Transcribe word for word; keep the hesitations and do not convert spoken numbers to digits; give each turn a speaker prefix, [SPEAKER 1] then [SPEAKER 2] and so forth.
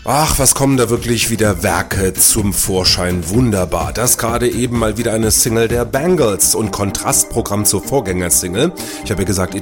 [SPEAKER 1] Ach, was kommen da wirklich wieder Werke zum Vorschein. Wunderbar. Das gerade eben mal wieder eine Single der Bangles und Kontrastprogramm zur Vorgängersingle. Ich habe ja gesagt,